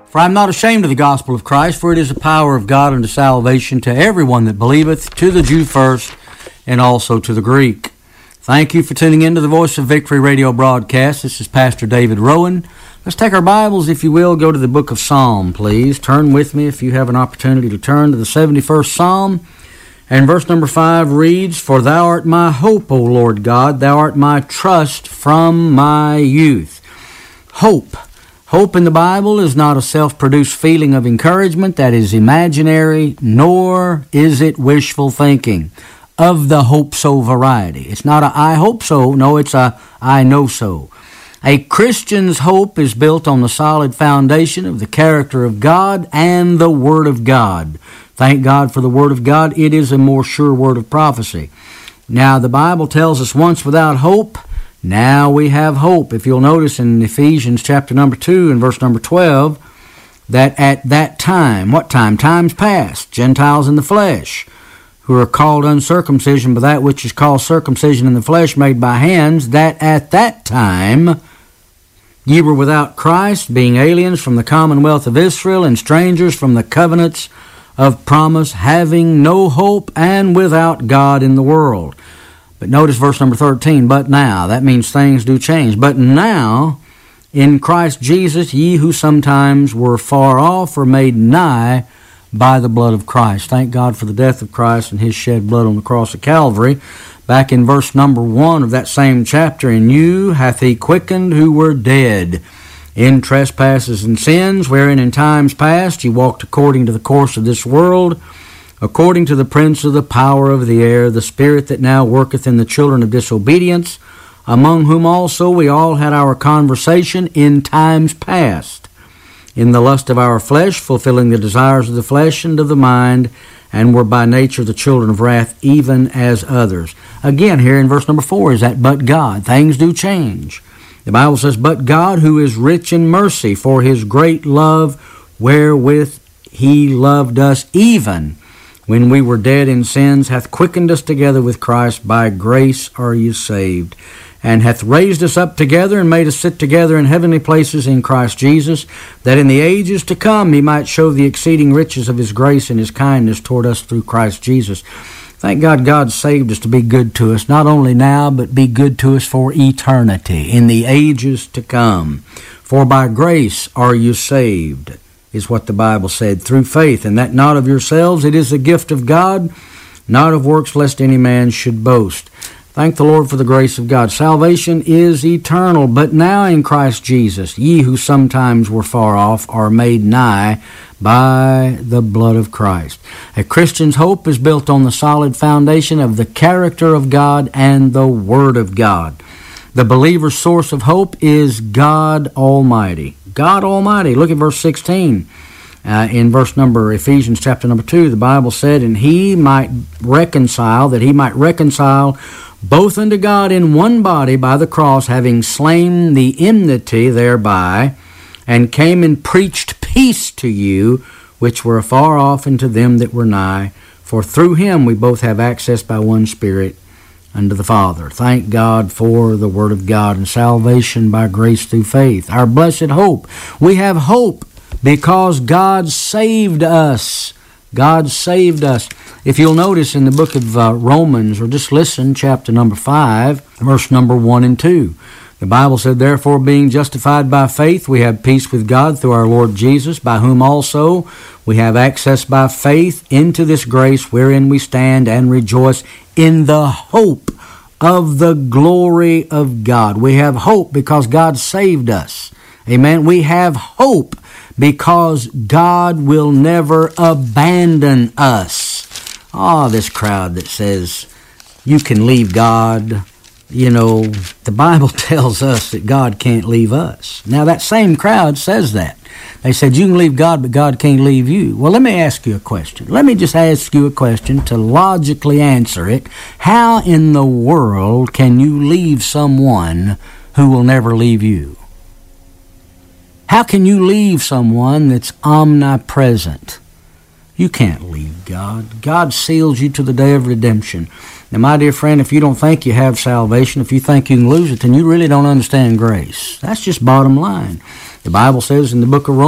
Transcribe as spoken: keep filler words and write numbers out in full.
For I am not ashamed of the gospel of Christ, for it is the power of God unto salvation to everyone that believeth, to the Jew first, and also to the Greek. Thank you for tuning in to the Voice of Victory radio broadcast. This is Pastor David Rowan. Let's take our Bibles, if you will, go to the book of Psalm, please. Turn with me, if you have an opportunity, to turn to the seventy-first Psalm. And verse number five reads, For thou art my hope, O Lord God, thou art my trust from my youth. Hope. Hope in the Bible is not a self-produced feeling of encouragement that is imaginary, nor is it wishful thinking of the hope-so variety. It's not a I hope so, no, it's a I know so. A Christian's hope is built on the solid foundation of the character of God and the Word of God. Thank God for the Word of God. It is a more sure word of prophecy. Now, the Bible tells us once without hope, now we have hope. If you'll notice in Ephesians chapter number two and verse number twelve, that at that time, what time? Times past, Gentiles in the flesh, who are called uncircumcision by that which is called circumcision in the flesh made by hands, that at that time ye were without Christ, being aliens from the commonwealth of Israel and strangers from the covenants of promise, having no hope and without God in the world. But notice verse number thirteen, but now, that means things do change. But now, in Christ Jesus, ye who sometimes were far off are made nigh by the blood of Christ. Thank God for the death of Christ and His shed blood on the cross of Calvary. Back in verse number one of that same chapter, in you hath He quickened who were dead in trespasses and sins, wherein in times past ye walked according to the course of this world, according to the prince of the power of the air, the spirit that now worketh in the children of disobedience, among whom also we all had our conversation in times past, in the lust of our flesh, fulfilling the desires of the flesh and of the mind, and were by nature the children of wrath, even as others. Again, here in verse number four is that but God. Things do change. The Bible says, But God, who is rich in mercy, for His great love, wherewith He loved us, even when we were dead in sins, hath quickened us together with Christ. By grace are you saved, and hath raised us up together and made us sit together in heavenly places in Christ Jesus, that in the ages to come He might show the exceeding riches of His grace and His kindness toward us through Christ Jesus. Thank God God saved us to be good to us, not only now, but be good to us for eternity, in the ages to come. For by grace are you saved, is what the Bible said, through faith, and that not of yourselves, it is the gift of God, not of works, lest any man should boast. Thank the Lord for the grace of God. Salvation is eternal, but now in Christ Jesus, ye who sometimes were far off are made nigh by the blood of Christ. A Christian's hope is built on the solid foundation of the character of God and the Word of God. The believer's source of hope is God Almighty. God Almighty. Look at verse sixteen. Uh, in verse number, Ephesians chapter number two, the Bible said, And He might reconcile, that He might reconcile both unto God in one body by the cross, having slain the enmity thereby, and came and preached peace to you, which were afar off, and to them that were nigh. For through Him we both have access by one Spirit unto the Father. Thank God for the Word of God and salvation by grace through faith. Our blessed hope. We have hope because God saved us. God saved us. If you'll notice in the book of uh, Romans, or just listen, chapter number five, verse number one and two. The Bible said, Therefore, being justified by faith, we have peace with God through our Lord Jesus, by whom also we have access by faith into this grace wherein we stand and rejoice in the hope of the glory of God. We have hope because God saved us. Amen. We have hope because God will never abandon us. Ah, this crowd that says you can leave God. You know, the Bible tells us that God can't leave us. Now, that same crowd says that. They said, you can leave God, but God can't leave you. Well, let me ask you a question. Let me just ask you a question to logically answer it. How in the world can you leave someone who will never leave you? How can you leave someone that's omnipresent? You can't leave God. God seals you to the day of redemption. Now, my dear friend, if you don't think you have salvation, if you think you can lose it, then you really don't understand grace. That's just bottom line. The Bible says in the book of Romans,